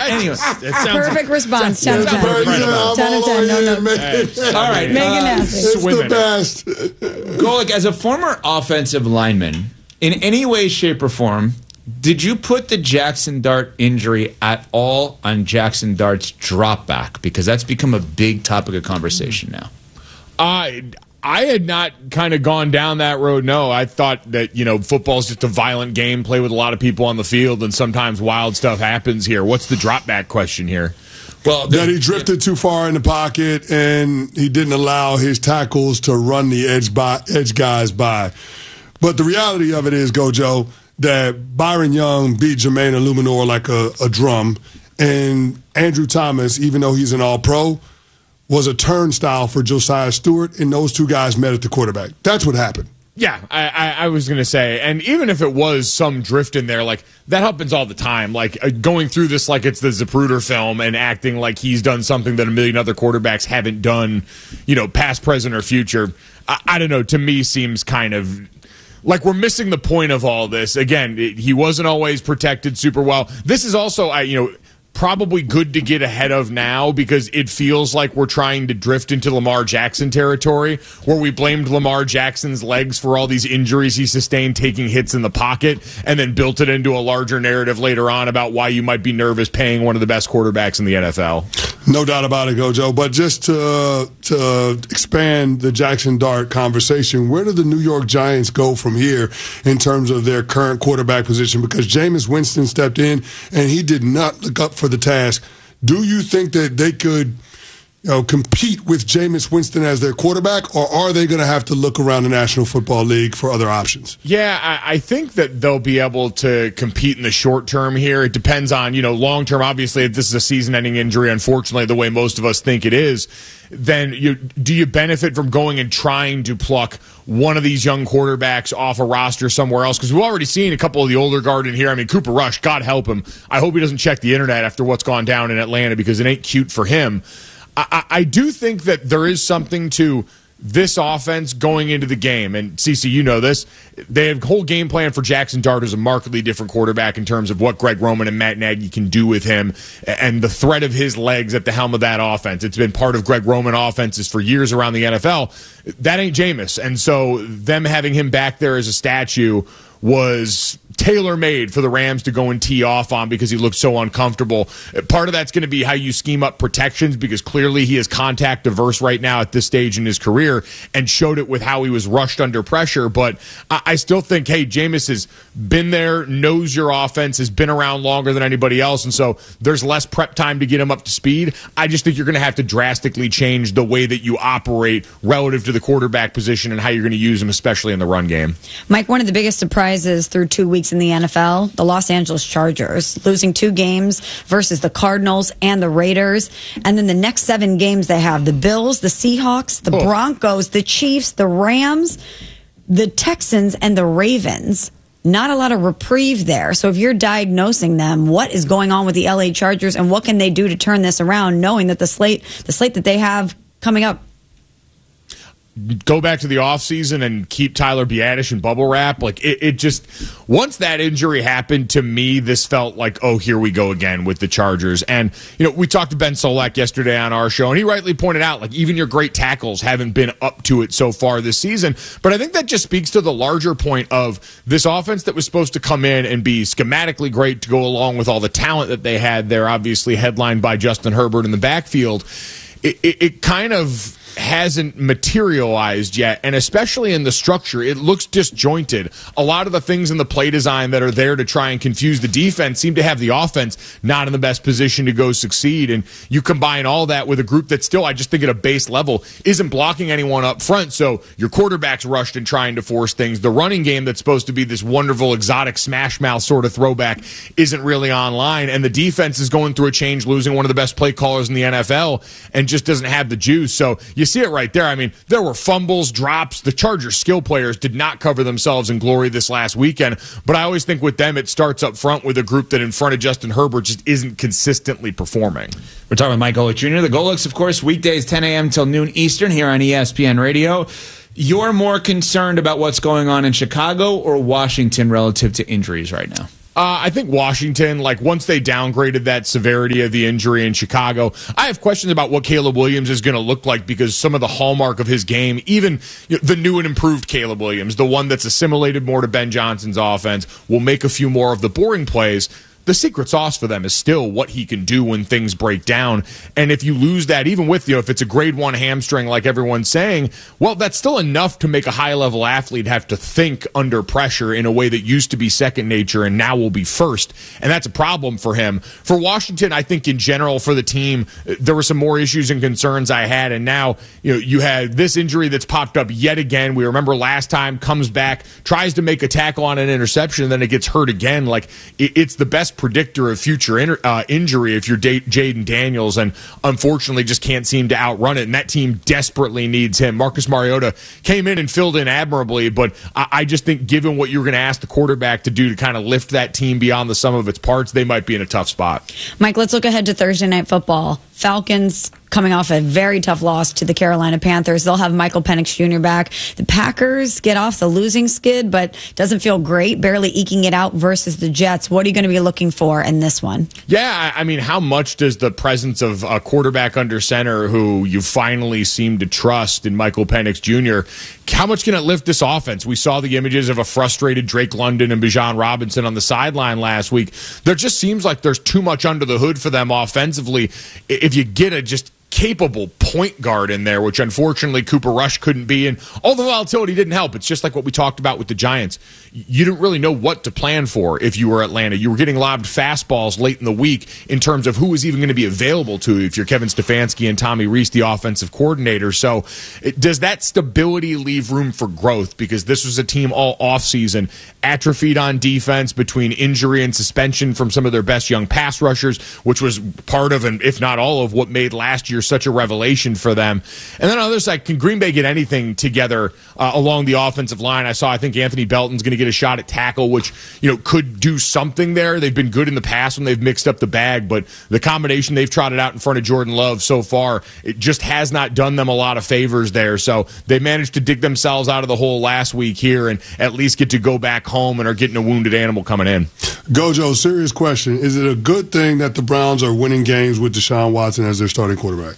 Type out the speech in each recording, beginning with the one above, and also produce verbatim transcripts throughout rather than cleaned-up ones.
anyway, it sounds Perfect response. ten of ten. Yeah, ten of ten. No, no. all right. Make it uh, nasty. It's Swimming the it. best. Golic, as a former offensive lineman, in any way, shape, or form, did you put the Jackson Dart injury at all on Jackson Dart's drop back? Because that's become a big topic of conversation now. I I had not kind of gone down that road. No, I thought that, you know, football's just a violent game, play with a lot of people on the field, and sometimes wild stuff happens here. What's the drop back question here? Well, That he drifted too far in the pocket and he didn't allow his tackles to run the edge by edge guys by. But the reality of it is, Gojo, that Byron Young beat Jermaine Illuminor like a, a drum, and Andrew Thomas, even though he's an all-pro, was a turnstile for Josiah Stewart, and those two guys met at the quarterback. That's what happened. Yeah, I, I, I was going to say, and even if it was some drift in there, like, that happens all the time. Like, uh, going through this like it's the Zapruder film and acting like he's done something that a million other quarterbacks haven't done, you know, past, present, or future, I, I don't know, to me seems kind of like we're missing the point of all this. Again, it, he wasn't always protected super well. This is also, I, you know, probably good to get ahead of now because it feels like we're trying to drift into Lamar Jackson territory where we blamed Lamar Jackson's legs for all these injuries he sustained taking hits in the pocket and then built it into a larger narrative later on about why you might be nervous paying one of the best quarterbacks in the N F L. No doubt about it, Gojo. But just to, to expand the Jackson Dart conversation, where do the New York Giants go from here in terms of their current quarterback position? Because Jameis Winston stepped in and he did not look up for the task. Do you think that they could, you know, compete with Jameis Winston as their quarterback, or are they going to have to look around the National Football League for other options? Yeah, I, I think that they'll be able to compete in the short term here. It depends on, you know, long term. Obviously, if this is a season-ending injury, unfortunately, the way most of us think it is, then you do you benefit from going and trying to pluck one of these young quarterbacks off a roster somewhere else? Because we've already seen a couple of the older guard in here. I mean, Cooper Rush, God help him. I hope he doesn't check the internet after what's gone down in Atlanta because it ain't cute for him. I, I, I do think that there is something to this offense going into the game, and Cece, you know this. They have a whole game plan for Jackson Dart as a markedly different quarterback in terms of what Greg Roman and Matt Nagy can do with him and the threat of his legs at the helm of that offense. It's been part of Greg Roman offenses for years around the N F L. That ain't Jameis, and so them having him back there as a statue was tailor-made for the Rams to go and tee off on because he looked so uncomfortable. Part of that's going to be how you scheme up protections because clearly he is contact averse right now at this stage in his career and showed it with how he was rushed under pressure. But I, I still think, hey, Jameis has been there, knows your offense, has been around longer than anybody else, and so there's less prep time to get him up to speed. I just think you're going to have to drastically change the way that you operate relative to the quarterback position and how you're going to use him, especially in the run game. Mike, one of the biggest surprises through two weeks in the N F L, the Los Angeles Chargers, losing two games versus the Cardinals and the Raiders. And then the next seven games they have the Bills, the Seahawks, the oh. Broncos, the Chiefs, the Rams, the Texans, and the Ravens. Not a lot of reprieve there. So if you're diagnosing them, what is going on with the L A Chargers and what can they do to turn this around, knowing that the slate, the slate that they have coming up? Go back to the offseason and keep Tyler Biadasz in bubble wrap. Like, it, it just, once that injury happened, to me, this felt like, oh, here we go again with the Chargers. And, you know, we talked to Ben Solak yesterday on our show, and he rightly pointed out, like, even your great tackles haven't been up to it so far this season. But I think that just speaks to the larger point of this offense that was supposed to come in and be schematically great to go along with all the talent that they had there, obviously headlined by Justin Herbert in the backfield. It, it, it kind of hasn't materialized yet, and especially in the structure, it looks disjointed. A lot of the things in the play design that are there to try and confuse the defense seem to have the offense not in the best position to go succeed, and you combine all that with a group that still, I just think at a base level, isn't blocking anyone up front, so your quarterback's rushed and trying to force things. The running game that's supposed to be this wonderful, exotic smash mouth sort of throwback isn't really online, and the defense is going through a change, losing one of the best play callers in the N F L, and just doesn't have the juice. So you You see it right there. I mean, there were fumbles, drops. The Chargers skill players did not cover themselves in glory this last weekend. But I always think with them, it starts up front with a group that in front of Justin Herbert just isn't consistently performing. We're talking with Mike Golic Junior The Golics, of course, weekdays ten a.m. till noon Eastern here on E S P N Radio. You're more concerned about what's going on in Chicago or Washington relative to injuries right now? Uh, I think Washington, like once they downgraded that severity of the injury in Chicago, I have questions about what Caleb Williams is going to look like because some of the hallmark of his game, even you know, the new and improved Caleb Williams, the one that's assimilated more to Ben Johnson's offense, will make a few more of the boring plays. The secret sauce for them is still what he can do when things break down. And if you lose that, even with, you know, if it's a grade one hamstring like everyone's saying, well, that's still enough to make a high-level athlete have to think under pressure in a way that used to be second nature and now will be first. And that's a problem for him. For Washington, I think in general for the team, there were some more issues and concerns I had. And now, you know, you had this injury that's popped up yet again. We remember last time, comes back, tries to make a tackle on an interception, and then it gets hurt again. Like, it's the best predictor of future in, uh, injury if you're da- Jaden Daniels, and unfortunately just can't seem to outrun it, and that team desperately needs him. Marcus Mariota came in and filled in admirably, but I, I just think given what you're going to ask the quarterback to do to kind of lift that team beyond the sum of its parts, they might be in a tough spot. Mike, let's look ahead to Thursday Night Football. Falcons coming off a very tough loss to the Carolina Panthers. They'll have Michael Penix Junior back. The Packers get off the losing skid, but doesn't feel great, barely eking it out versus the Jets. What are you going to be looking for in this one? Yeah, I mean, how much does the presence of a quarterback under center who you finally seem to trust in Michael Penix Junior, how much can it lift this offense? We saw the images of a frustrated Drake London and Bijan Robinson on the sideline last week. There just seems like there's too much under the hood for them offensively. If you get a just capable point guard in there, which unfortunately Cooper Rush couldn't be, and all the volatility didn't help. It's just like what we talked about with the Giants. You didn't really know what to plan for if you were Atlanta. You were getting lobbed fastballs late in the week in terms of who was even going to be available to you if you're Kevin Stefanski and Tommy Rees, the offensive coordinator. So it, does that stability leave room for growth? Because this was a team all offseason atrophied on defense between injury and suspension from some of their best young pass rushers, which was part of, and if not all of, what made last year such a revelation for them. And then on the other side, can Green Bay get anything together uh, along the offensive line? I saw, I think Anthony Belton's going to get a shot at tackle, which, you know, could do something there. They've been good in the past when they've mixed up the bag, but the combination they've trotted out in front of Jordan Love so far, it just has not done them a lot of favors there. So they managed to dig themselves out of the hole last week here and at least get to go back home and are getting a wounded animal coming in. Gojo, serious question. Is it a good thing that the Browns are winning games with Deshaun Watson as their starting quarterback?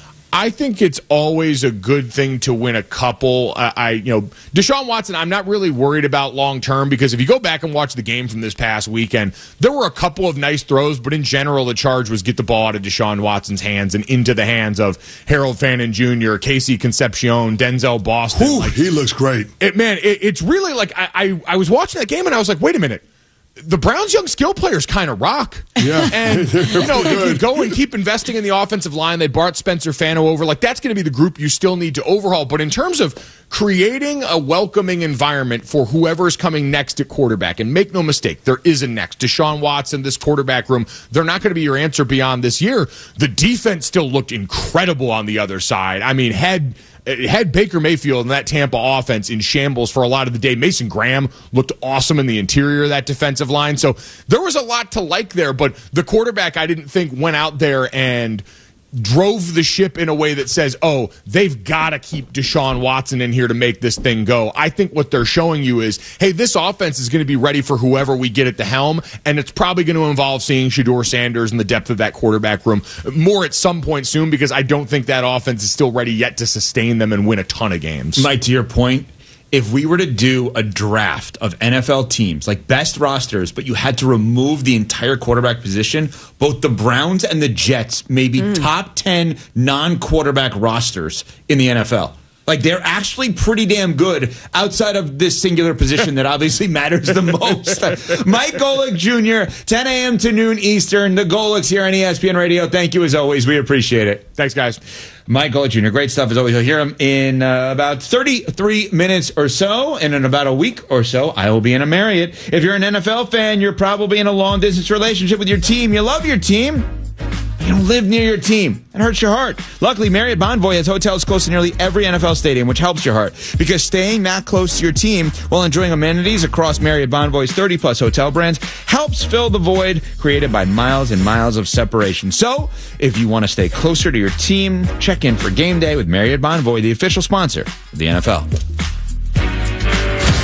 I think it's always a good thing to win a couple. Uh, I, you know, Deshaun Watson, I'm not really worried about long term because if you go back and watch the game from this past weekend, there were a couple of nice throws, but in general, the charge was get the ball out of Deshaun Watson's hands and into the hands of Harold Fannin Junior, Casey Concepcion, Denzel Boston. Ooh, like, he looks great. It, man, it, it's really like I, I, I was watching that game and I was like, wait a minute. The Browns' young skill players kind of rock. Yeah. And, you know, if you go and keep investing in the offensive line, they brought Spencer Fano over. Like, that's going to be the group you still need to overhaul. But in terms of creating a welcoming environment for whoever's coming next at quarterback, and make no mistake, there is a next. Deshaun Watson, this quarterback room, they're not going to be your answer beyond this year. The defense still looked incredible on the other side. I mean, had... It had Baker Mayfield and that Tampa offense in shambles for a lot of the day. Mason Graham looked awesome in the interior of that defensive line. So there was a lot to like there, but the quarterback I didn't think went out there and drove the ship in a way that says, oh, they've got to keep Deshaun Watson in here to make this thing go. I think what they're showing you is, hey, this offense is going to be ready for whoever we get at the helm, and it's probably going to involve seeing Shedeur Sanders and the depth of that quarterback room more at some point soon, because I don't think that offense is still ready yet to sustain them and win a ton of games. Mike, to your point, if we were to do a draft of N F L teams, like best rosters, but you had to remove the entire quarterback position, both the Browns and the Jets may be mm. top ten non-quarterback rosters in the N F L. Like, they're actually pretty damn good outside of this singular position that obviously matters the most. Mike Golic Junior, ten a.m. to noon Eastern. The Golics here on E S P N Radio. Thank you as always. We appreciate it. Thanks, guys. Mike Golic Junior, great stuff as always. You'll hear him in uh, about thirty-three minutes or so, and in about a week or so, I will be in a Marriott. If you're an N F L fan, you're probably in a long-distance relationship with your team. You love your team. You don't live near your team. It hurts your heart. Luckily, Marriott Bonvoy has hotels close to nearly every N F L stadium, which helps your heart. Because staying that close to your team while enjoying amenities across Marriott Bonvoy's thirty-plus hotel brands helps fill the void created by miles and miles of separation. So, if you want to stay closer to your team, check in for game day with Marriott Bonvoy, the official sponsor of the N F L.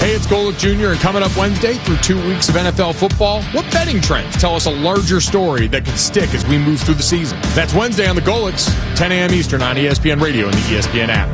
Hey, it's Golick Junior, and coming up Wednesday through two weeks of N F L football, what betting trends tell us a larger story that can stick as we move through the season? That's Wednesday on the Golicks, ten a.m. Eastern on E S P N Radio and the E S P N app.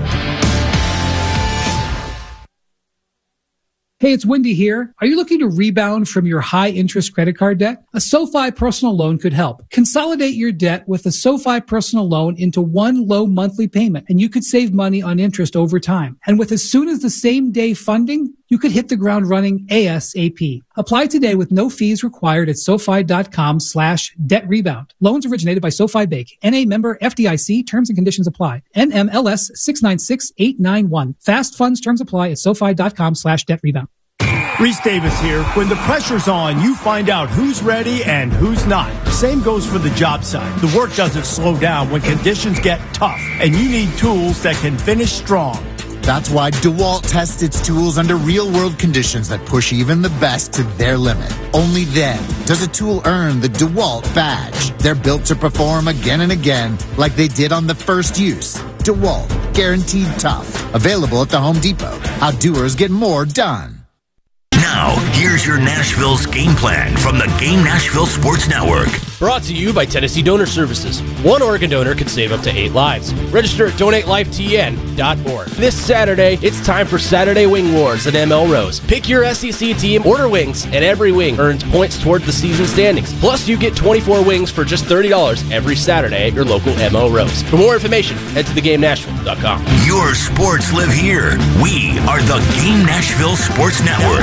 Hey, it's Wendy here. Are you looking to rebound from your high-interest credit card debt? A SoFi personal loan could help. Consolidate your debt with a SoFi personal loan into one low monthly payment, and you could save money on interest over time. And with as soon as the same day funding, you could hit the ground running ASAP. Apply today with no fees required at SoFi.com slash debt rebound. Loans originated by SoFi Bank. N A member F D I C. Terms and conditions apply. N M L S six nine six eight nine one. Fast funds terms apply at SoFi.com slash debt rebound. Reese Davis here. When the pressure's on, you find out who's ready and who's not. Same goes for the job site. The work doesn't slow down when conditions get tough, and you need tools that can finish strong. That's why DeWalt tests its tools under real-world conditions that push even the best to their limit. Only then does a tool earn the DeWalt badge. They're built to perform again and again like they did on the first use. DeWalt, guaranteed tough. Available at the Home Depot. How doers get more done. Now, here's your Nashville's game plan from the Game Nashville Sports Network. Brought to you by Tennessee Donor Services. One organ donor could save up to eight lives. Register at donate life T N dot org. This Saturday, it's time for Saturday Wing Wars at M L Rose. Pick your S E C team, order wings, and every wing earns points toward the season standings. Plus, you get twenty-four wings for just thirty dollars every Saturday at your local M L Rose. For more information, head to the game nashville dot com. Your sports live here. We are the Game Nashville Sports Network.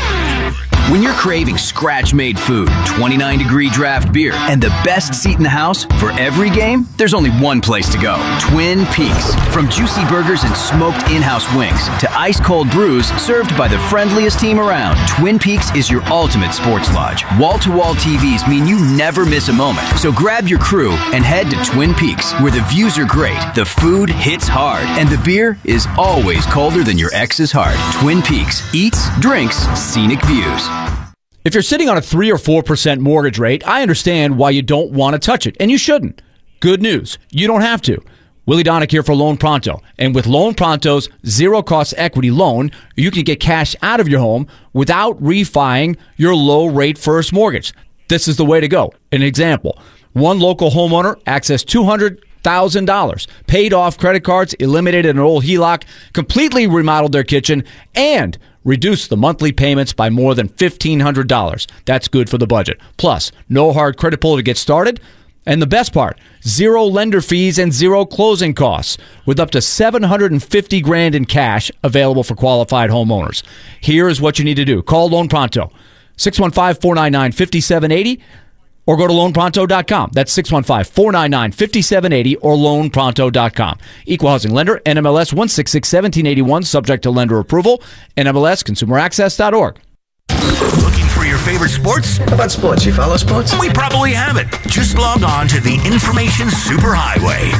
When you're craving scratch-made food, twenty-nine degree draft beer, and the best seat in the house for every game, there's only one place to go. Twin Peaks. From juicy burgers and smoked in-house wings to ice-cold brews served by the friendliest team around, Twin Peaks is your ultimate sports lodge. Wall-to-wall T Vs mean you never miss a moment. So grab your crew and head to Twin Peaks, where the views are great, the food hits hard, and the beer is always colder than your ex's heart. Twin Peaks. Eats, drinks, scenic views. If you're sitting on a three or four percent mortgage rate, I understand why you don't want to touch it, and you shouldn't. Good news, you don't have to. Willie Donick here for Loan Pronto. And with Loan Pronto's zero-cost equity loan, you can get cash out of your home without refining your low-rate first mortgage. This is the way to go. An example, one local homeowner accessed two hundred thousand dollars, paid off credit cards, eliminated an old H E L O C, completely remodeled their kitchen, and reduce the monthly payments by more than fifteen hundred dollars. That's good for the budget. Plus, no hard credit pull to get started. And the best part, zero lender fees and zero closing costs with up to seven hundred fifty grand in cash available for qualified homeowners. Here's what you need to do. Call Loan Pronto, six one five, four nine nine, five seven eight zero or go to loan pronto dot com. That's six one five, four nine nine, five seven eight zero or loan pronto dot com. Equal housing lender, N M L S one six six, one seven eight one, subject to lender approval, N M L S consumer access dot org. Looking for your favorite sports? How about sports? You follow sports? We probably have it. Just log on to the Information Superhighway.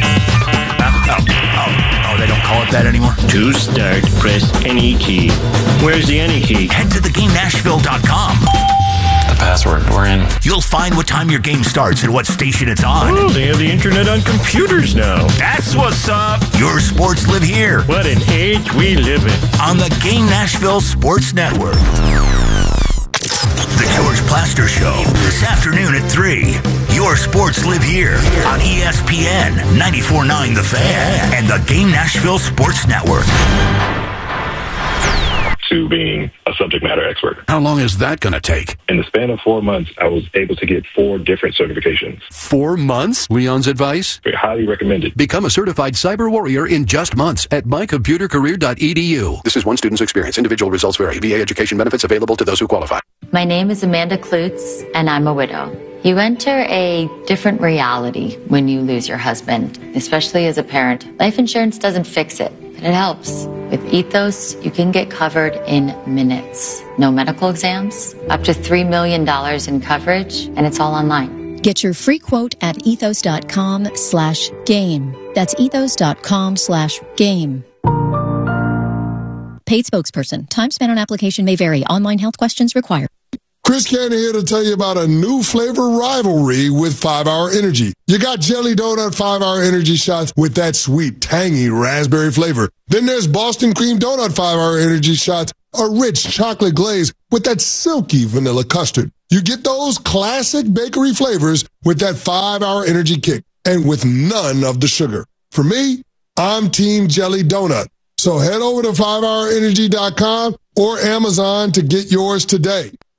Uh, oh, oh, oh, they don't call it that anymore? To start, press any key. Where's the any key? Head to the game nashville dot com. The password. We're in. You'll find what time your game starts and what station it's on. Oh, they have the internet on computers now. That's what's up. Your sports live here. What an age we live in. On the Game Nashville Sports Network. The George Plaster Show, this afternoon at three. Your sports live here on E S P N ninety-four point nine The Fan and the Game Nashville Sports Network. To being a subject matter expert. How long is that going to take? In the span of four months, I was able to get four different certifications. Four months? Leon's advice? Highly recommended. Become a certified cyber warrior in just months at my computer career dot e d u. This is one student's experience. Individual results vary. V A education benefits available to those who qualify. My name is Amanda Klutz, and I'm a widow. You enter a different reality when you lose your husband, especially as a parent. Life insurance doesn't fix it, but it helps. With Ethos, you can get covered in minutes. No medical exams, up to three million dollars in coverage, and it's all online. Get your free quote at ethos dot com slash game. That's ethos dot com slash game. Paid spokesperson. Time spent on application may vary. Online health questions required. Chris Cannon here to tell you about a new flavor rivalry with five hour Energy. You got Jelly Donut five hour Energy shots with that sweet, tangy raspberry flavor. Then there's Boston Cream Donut five hour Energy shots a rich chocolate glaze with that silky vanilla custard. You get those classic bakery flavors with that five-hour energy kick and with none of the sugar. For me, I'm Team Jelly Donut. So head over to five hour energy dot com or Amazon to get yours today.